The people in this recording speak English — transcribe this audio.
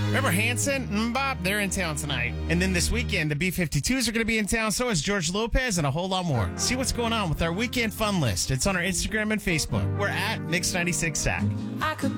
Remember Hanson? Mbop, they're in town tonight. And then this weekend, the B-52s are going to be in town. So is George Lopez and a whole lot more. See what's going on with our weekend fun list. It's on our Instagram and Facebook. We're at Mix 96 Sack. I could